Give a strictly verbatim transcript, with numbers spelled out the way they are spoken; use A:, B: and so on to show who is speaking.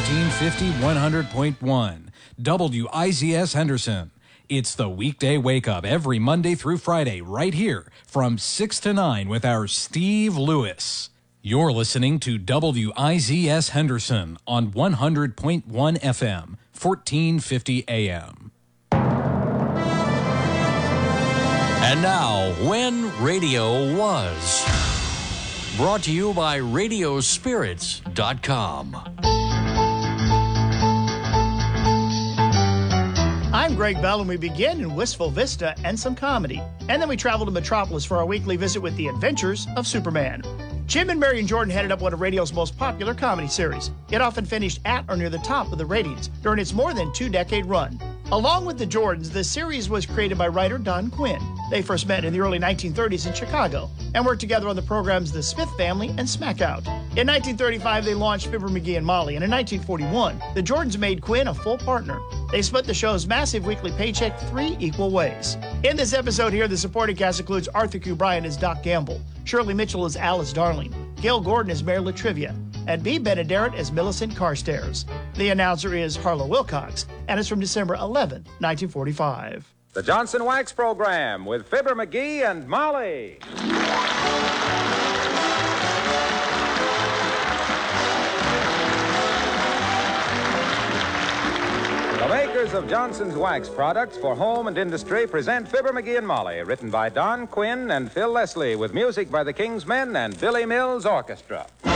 A: fourteen fifty, one hundred point one. W I Z S Henderson. It's the weekday wake-up every Monday through Friday right here from six to nine with our Steve Lewis. You're listening to W I Z S Henderson on one hundred point one F M, fourteen fifty A M.
B: And now, When Radio Was. Brought to you by radio spirits dot com.
C: I'm Greg Bell, and we begin in Wistful Vista and some comedy. And then we travel to Metropolis for our weekly visit with the adventures of Superman. Jim and Marion Jordan headed up one of radio's most popular comedy series. It often finished at or near the top of the ratings during its more than two-decade run. Along with the Jordans, the series was created by writer Don Quinn. They first met in the early nineteen thirties in Chicago and worked together on the programs The Smith Family and Smack Out. In nineteen thirty-five, they launched Fibber McGee and Molly, and in nineteen forty-one, the Jordans made Quinn a full partner. They split the show's massive weekly paycheck three equal ways. In this episode here, the supporting cast includes Arthur Q. Bryan as Doc Gamble, Shirley Mitchell as Alice Darling, Gail Gordon as Mayor Latrivia, and Bea Benaderet as Millicent Carstairs. The announcer is Harlow Wilcox, and it's from December eleventh, nineteen forty-five.
D: The Johnson Wax Program with Fibber McGee and Molly. The makers of Johnson's Wax products for home and industry present Fibber McGee and Molly, written by Don Quinn and Phil Leslie, with music by the King's Men and Billy Mills Orchestra.